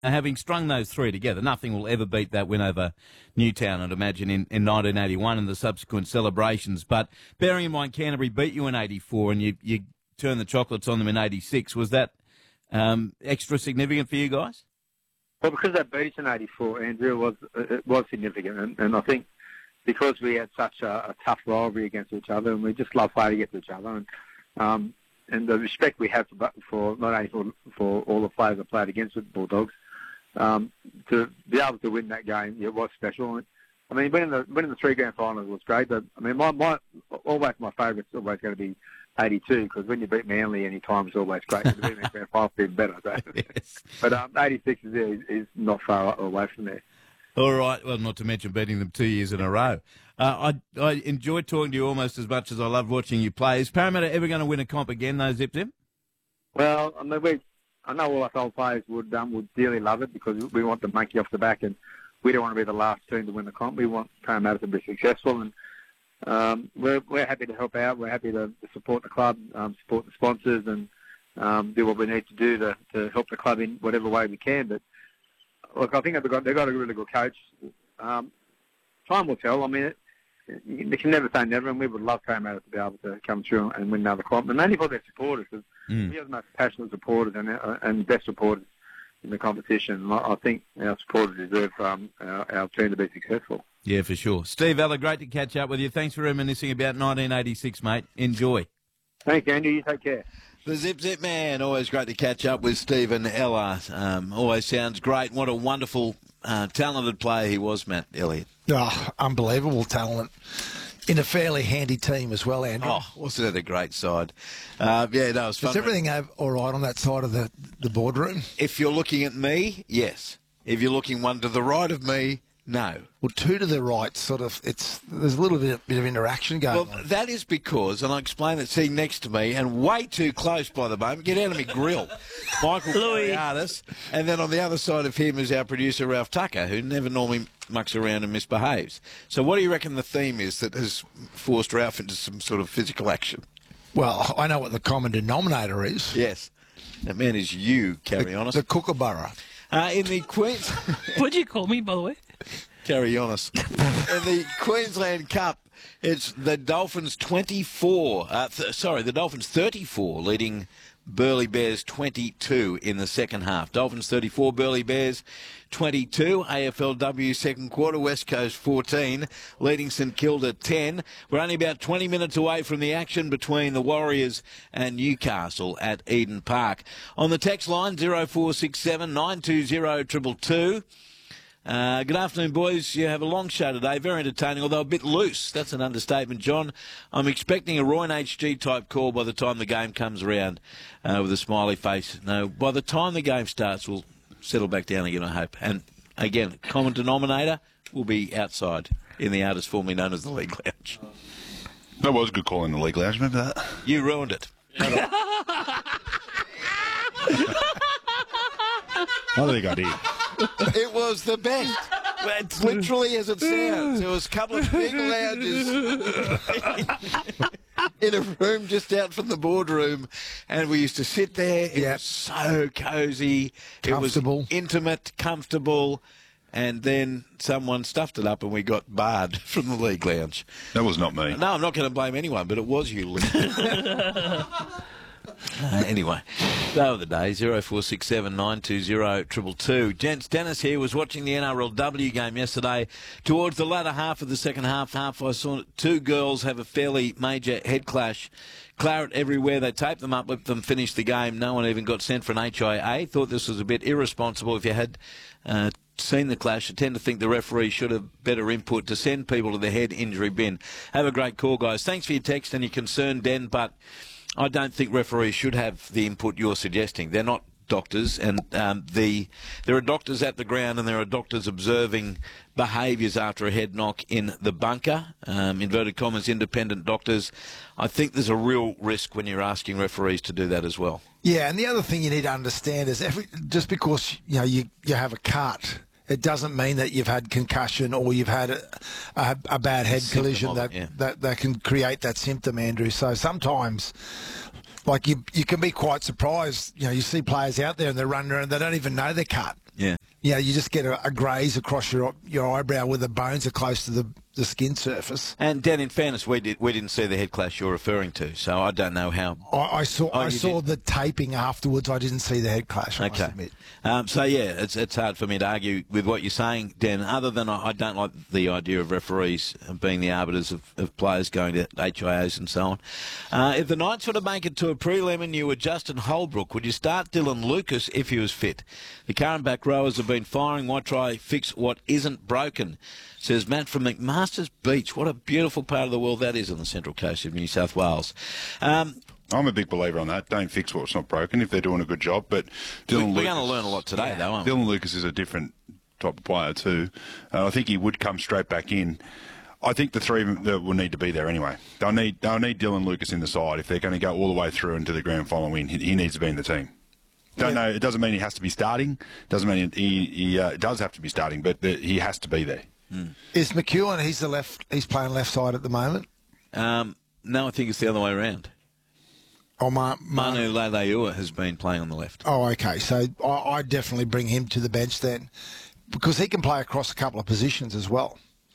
having strung those three together, nothing will ever beat that win over Newtown, I'd imagine, in 1981 and the subsequent celebrations. But bearing in mind Canterbury beat you in 84 and you turned the chocolates on them in 86, was that extra significant for you guys? Well, because they beat us in 84, Andrew, it was significant. And I think because we had such a tough rivalry against each other and we just love playing against each other. And the respect we have for not only for all the players that played against the Bulldogs, to be able to win that game, it was special. I mean, winning the three grand finals was great, but I mean, my favourite's always going to be 82, because when you beat Manly any time, it's always great. To beat the grand final, it's even better. So. Yes. But 86 is not far away from there. All right. Well, not to mention beating them 2 years in a row. I enjoyed talking to you almost as much as I loved watching you play. Is Parramatta ever going to win a comp again, though, Zip Zip? Well, I mean, I know all us old players would dearly love it, because we want the monkey off the back, and we don't want to be the last team to win the comp. We want Parramatta to be successful, and we're happy to help out. We're happy to support the club, support the sponsors, and do what we need to do to help the club in whatever way we can. But look, I think they've got a really good coach. Time will tell. I mean, you can never say never, and we would love Parramatta to be able to come through and win another comp, and mainly for their supporters, because we have the most passionate supporters and best supporters in the competition. I think our supporters deserve our team to be successful. Yeah, for sure. Steve Ella, great to catch up with you. Thanks for reminiscing about 1986, mate. Enjoy. Thanks, Andrew. You take care. The Zip Zip Man. Always great to catch up with Stephen Ella. Always sounds great. What a wonderful, talented player he was, Matt Elliott. Oh, unbelievable talent. In a fairly handy team as well, Andrew. Oh, wasn't it a great side? Yeah, no, it was fun. Is everything all right on that side of the boardroom? If you're looking at me, yes. If you're looking one to the right of me, no. Well, two to the right, there's a little bit of interaction going on. Well, that is because, and I'll explain it, sitting next to me, and way too close by the moment, get out of me grill, Michael Cariatis, and then on the other side of him is our producer, Ralph Tucker, who never normally mucks around and misbehaves. So what do you reckon the theme is that has forced Ralph into some sort of physical action? Well, I know what the common denominator is. Yes. That man is you, Carianis. The Kookaburra. In the Queens... What'd you call me, by the way? Carianis. In the Queensland Cup, it's the Dolphins 34, leading Burleigh Bears 22 in the second half. Dolphins 34, Burleigh Bears 22. AFLW second quarter, West Coast 14, leading St Kilda 10. We're only about 20 minutes away from the action between the Warriors and Newcastle at Eden Park. On the text line, 0467 920 222. Good afternoon, boys. You have a long show today, very entertaining, although a bit loose. That's an understatement, John. I'm expecting a Roy and HG type call by the time the game comes around, with a smiley face. No, by the time the game starts, we'll settle back down again, I hope. And again, common denominator will be outside in the artist formerly known as the League Lounge. That was a good call in the League Lounge. Remember that? You ruined it. I don't think I did. It was the best. It's literally as it sounds. There was a couple of big lounges in a room just out from the boardroom, and we used to sit there. It was so cosy. Comfortable. It was intimate, comfortable, and then someone stuffed it up and we got barred from the League Lounge. That was not me. No, I'm not going to blame anyone, but it was you, Lee. Anyway, they were the days. 0467 920 222. Gents, Dennis here was watching the NRLW game yesterday. Towards the latter half of the second half, I saw two girls have a fairly major head clash. Claret everywhere. They taped them up, let them finish the game. No one even got sent for an HIA. Thought this was a bit irresponsible. If you had seen the clash, I tend to think the referee should have better input to send people to the head injury bin. Have a great call, guys. Thanks for your text and your concern, Den, but I don't think referees should have the input you're suggesting. They're not doctors, and there are doctors at the ground and there are doctors observing behaviours after a head knock in the bunker, inverted commas, independent doctors. I think there's a real risk when you're asking referees to do that as well. Yeah, and the other thing you need to understand is just because you have a cut, it doesn't mean that you've had concussion or you've had a bad head collision that can create that symptom, Andrew. So sometimes, like you can be quite surprised. You see players out there and they're running around, they don't even know they're cut. Yeah. Yeah, you just get a graze across your eyebrow where the bones are close to the skin surface. And Dan, in fairness, we didn't see the head clash you're referring to, so I don't know how. I saw the taping afterwards. I didn't see the head clash. I must admit. So yeah, it's hard for me to argue with what you're saying, Dan. Other than I don't like the idea of referees being the arbiters of players going to HIOs and so on. If the Knights were to make it to a prelim and you were Justin Holbrook, would you start Dylan Lucas if he was fit? The current back rowers have been firing. Why try fix what isn't broken? Says Matt from McMaster's Beach. What a beautiful part of the world that is on the central coast of New South Wales. I'm a big believer on that. Don't fix what's not broken if they're doing a good job. But we're going to learn a lot today, though, aren't we? Dylan Lucas is a different type of player too. I think he would come straight back in. I think the three of them will need to be there anyway. They'll need Dylan Lucas in the side if they're going to go all the way through into the grand final win. He needs to be in the team. Don't know. It doesn't mean he has to be starting. Doesn't mean he does have to be starting, but he has to be there. Is McEwen? He's playing left side at the moment. No, I think it's the other way around. Manu Leilua has been playing on the left. Oh, okay. So I definitely bring him to the bench then, because he can play across a couple of positions as well.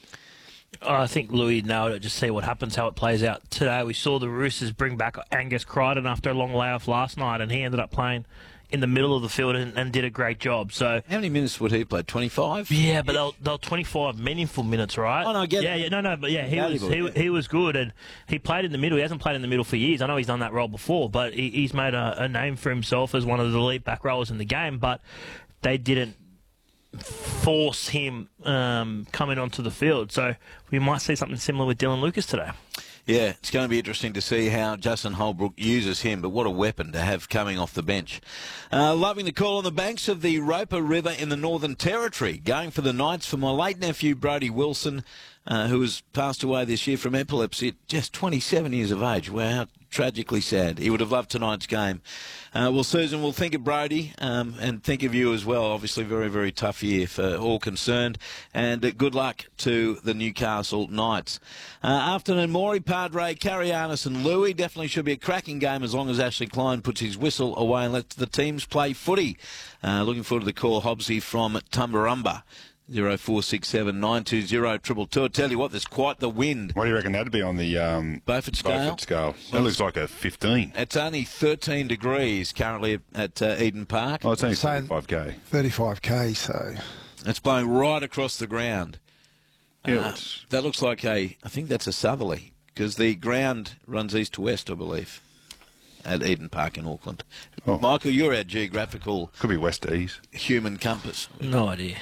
I think Louis nailed it. Just see what happens, how it plays out today. We saw the Roosters bring back Angus Crichton after a long layoff last night, and he ended up playing in the middle of the field and did a great job. So how many minutes would he play? 25? Yeah, but they'll 25 meaningful minutes, right? Oh, no, I get it. He was good, and he played in the middle. He hasn't played in the middle for years. I know he's done that role before, but he's made a name for himself as one of the elite back rowers in the game, but they didn't force him coming onto the field. So we might see something similar with Dylan Lucas today. Yeah, it's going to be interesting to see how Justin Holbrook uses him, but what a weapon to have coming off the bench. Loving the call on the banks of the Roper River in the Northern Territory. Going for the Knights for my late nephew, Brodie Wilson, who has passed away this year from epilepsy at just 27 years of age. Wow, tragically sad. He would have loved tonight's game. Well, Susan, we'll think of Brodie and think of you as well. Obviously, very, very tough year for all concerned. And good luck to the Newcastle Knights. Afternoon, Maury, Padre, Karianis and Louis. Definitely should be a cracking game as long as Ashley Klein puts his whistle away and lets the teams play footy. Looking forward to the call, Hobbsy from Tumbarumba. 0467 920 222. I tell you what, there's quite the wind. What do you reckon that'd be on the Beaufort scale? That looks like a 15. It's only 13 degrees currently at Eden Park. Oh, it's only 35k. 35k, so it's blowing right across the ground. Yeah, that looks like I think that's a southerly, because the ground runs east to west, I believe, at Eden Park in Auckland. Oh. Michael, you're our geographical... Could be west to east. ...human compass. No idea.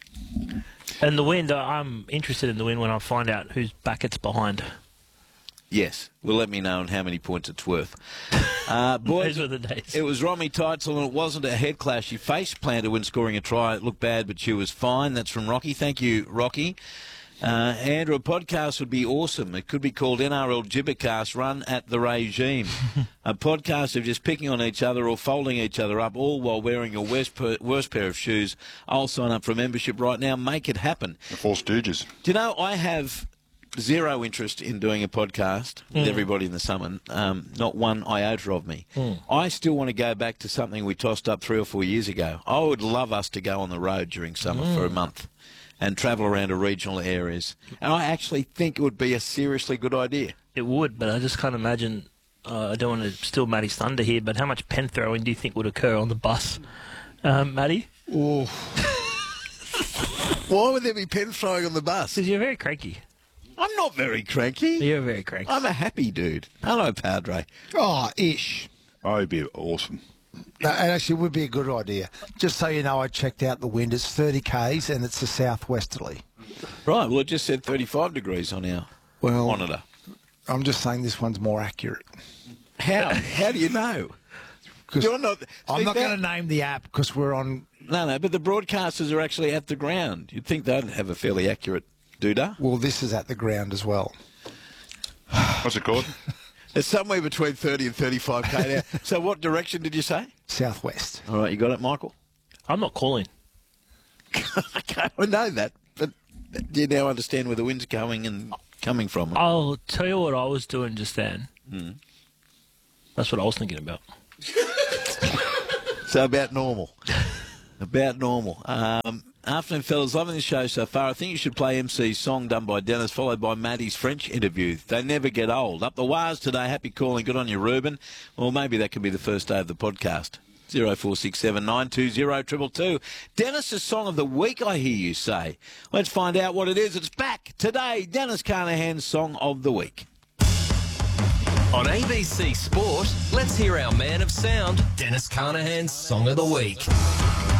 And the wind, I'm interested in the wind when I find out whose back it's behind. Yes, well, let me know on how many points it's worth. Boys, those were the days. It was Romy Teitzel, and it wasn't a head clash. She face planted when scoring a try. It looked bad, but she was fine. That's from Rocky. Thank you, Rocky. Andrew, a podcast would be awesome. It could be called NRL Gibbercast, Run at the Regime. A podcast of just picking on each other or folding each other up, all while wearing your worst pair of shoes. I'll sign up for a membership right now. Make it happen. The Four Stooges. Do you know, I have zero interest in doing a podcast with everybody in the summer. Not one iota of me. I still want to go back to something we tossed up 3 or 4 years ago. I would love us to go on the road during summer for a month and travel around to regional areas. And I actually think it would be a seriously good idea. It would, but I just can't imagine, I don't want to steal Matty's thunder here, but how much pen throwing do you think would occur on the bus? Matty? Oh. Why would there be pen throwing on the bus? Because you're very cranky. I'm not very cranky. You're very cranky. I'm a happy dude. Hello, Padre. Oh, ish. Oh, it'd be awesome. No, it actually would be a good idea. Just so you know, I checked out the wind. It's 30 k's and it's a southwesterly. Right, well, it just said 35 degrees on our monitor. I'm just saying this one's more accurate. How? How do you know? I'm not going to name the app because we're on... No, but the broadcasters are actually at the ground. You'd think they'd have a fairly accurate doodah. Well, this is at the ground as well. What's it called? It's somewhere between 30 and 35k now. So what direction did you say? Southwest. All right, you got it, Michael? I'm not calling. Okay, I know that, but do you now understand where the wind's going and coming from? I'll tell you what I was doing just then. That's what I was thinking about. So about normal. About normal. Afternoon, fellas. Loving the show so far. I think you should play MC's song done by Dennis, followed by Maddie's French interview. They never get old. Up the wires today. Happy calling. Good on you, Ruben. Well, maybe that could be the first day of the podcast. 0467 920 222. Dennis's song of the week, I hear you say. Let's find out what it is. It's back today. Dennis Carnahan's song of the week. On ABC Sport, let's hear our man of sound, Dennis Carnahan's song of the week.